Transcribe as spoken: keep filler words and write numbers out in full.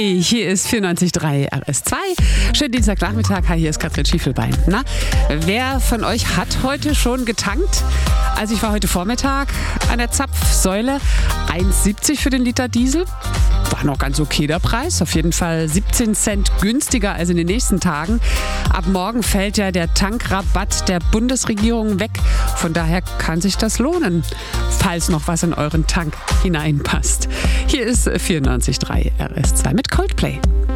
Hi, hier ist vierundneunzig Komma drei R S zwei. Schönen Dienstagnachmittag. Hi, hier ist Katrin Schiefelbein. Na, wer von euch hat heute schon getankt? Also ich war heute Vormittag an der Zapfsäule. eins siebzig für den Liter Diesel. War noch ganz okay der Preis. Auf jeden Fall siebzehn Cent günstiger als in den nächsten Tagen. Ab morgen fällt ja der Tankrabatt der Bundesregierung weg. Von daher kann sich das lohnen, falls noch was in euren Tank hineinpasst. Hier ist vierundneunzig Komma drei R S zwei mit Coldplay.